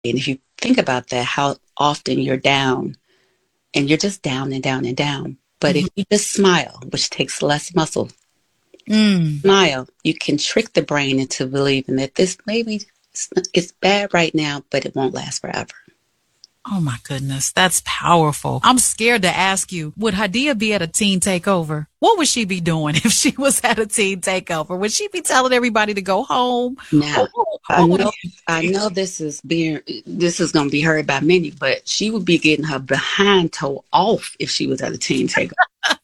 And if you think about that, how often you're down and you're just down and down and down. But if Mhm. you just smile, which takes less muscle, Mm. smile, you can trick the brain into believing that this maybe it's bad right now, but it won't last forever. Oh my goodness, that's powerful. I'm scared to ask you, would Hadia be at a teen takeover? What would she be doing if she was at a teen takeover? Would she be telling everybody to go home? Now, I What would know, you I think? know this is going to be heard by many, but she would be getting her behind toe off if she was at a teen takeover.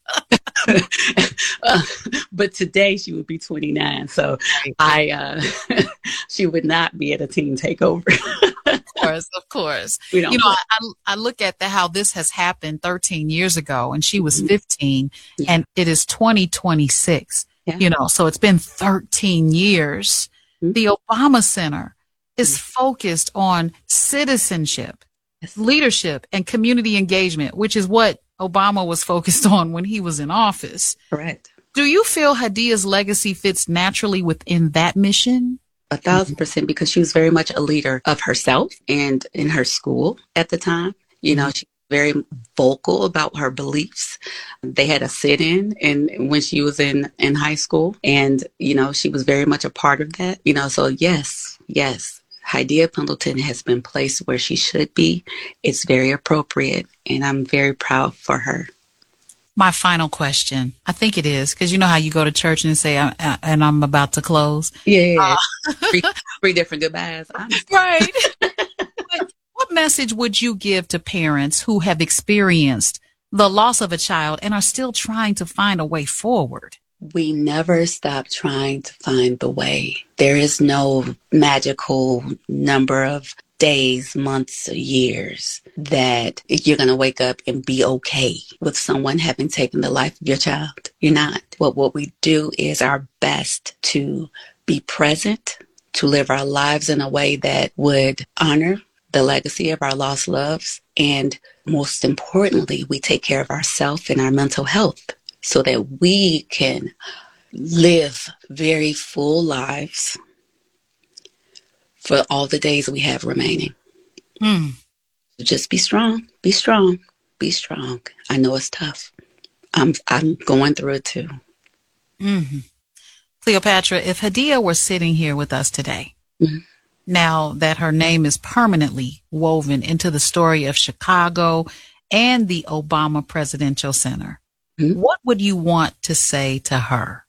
Uh, but today she would be 29, so I she would not be at a teen takeover. Course, of course. We You don't know, play. I look at how this has happened 13 years ago and she was Mhm. 15 Yeah, and it is 2026, yeah. so it's been 13 years. Mhm. The Obama Center is focused on citizenship, Yes, leadership, and community engagement, which is what Obama was focused on when he was in office. correct. Do you feel Hadia's legacy fits naturally within that mission? 1,000% because she was very much a leader of herself and in her school at the time. Mhm. She was very vocal about her beliefs. They had a sit-in and when she was in high school, and she was very much a part of that. So yes, yes. Hadia Pendleton has been placed where she should be. It's very appropriate, and I'm very proud for her. My final question, I think it is, because you know how you go to church and say, and I'm about to close. Yeah, Uh, three different goodbyes. I understand. right. What message would you give to parents who have experienced the loss of a child and are still trying to find a way forward? We never stop trying to find the way. There is no magical number of days, months, or years that you're going to wake up and be okay with someone having taken the life of your child. You're not. What we do is our best to be present, to live our lives in a way that would honor the legacy of our lost loves. And most importantly, we take care of ourselves and our mental health so that we can live very full lives for all the days we have remaining. Mm. So just be strong, be strong, be strong. I know it's tough. I'm going through it too. Hmm. Cleopatra, if Hadia were sitting here with us today, Mhm. now that her name is permanently woven into the story of Chicago and the Obama Presidential Center, Mhm. what would you want to say to her?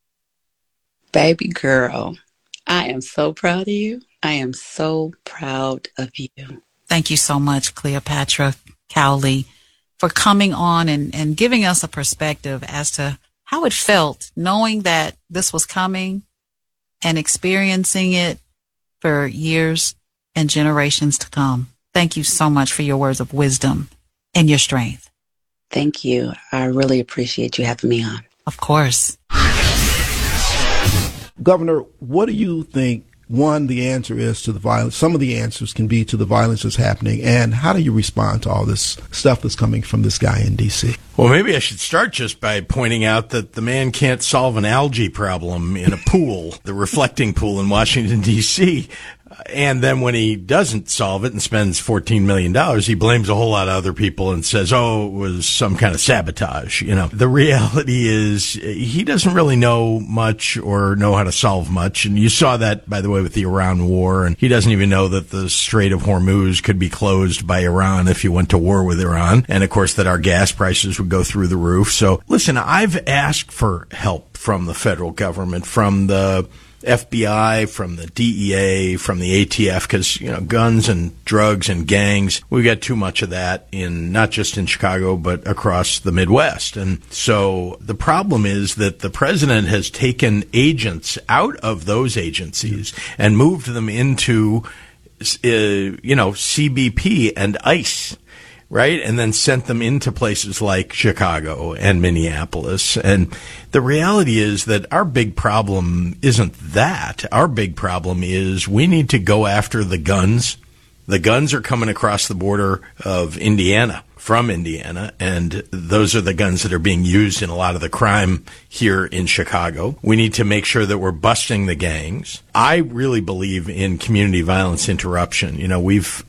Baby girl, I am so proud of you. I am so proud of you. Thank you so much, Cleopatra Cowley, for coming on and giving us a perspective as to how it felt knowing that this was coming and experiencing it for years and generations to come. Thank you so much for your words of wisdom and your strength. Thank you. I really appreciate you having me on. Of course. Governor, what do you think, one, the answer is to the violence? Some of the answers can be to the violence that's happening. And how do you respond to all this stuff that's coming from this guy in D.C.? Well, maybe I should start just by pointing out that the man can't solve an algae problem in a pool, the reflecting pool in Washington, D.C. And then when he doesn't solve it and spends $14 million, he blames a whole lot of other people and says, oh, it was some kind of sabotage. The reality is he doesn't really know much or know how to solve much. And you saw that, by the way, with the Iran war. And he doesn't even know that the Strait of Hormuz could be closed by Iran if you went to war with Iran. And, of course, that our gas prices would go through the roof. So, listen, I've asked for help from the federal government, from the FBI, from the DEA, from the ATF, because, guns and drugs and gangs, we got too much of that not just in Chicago, but across the Midwest. And so the problem is that the president has taken agents out of those agencies and moved them into, CBP and ICE. Right? And then sent them into places like Chicago and Minneapolis. And the reality is that our big problem isn't that. Our big problem is we need to go after the guns The guns are coming across the border of Indiana, from Indiana, and those are the guns that are being used in a lot of the crime here in Chicago. We need to make sure that we're busting the gangs. I really believe in community violence interruption. You know, we've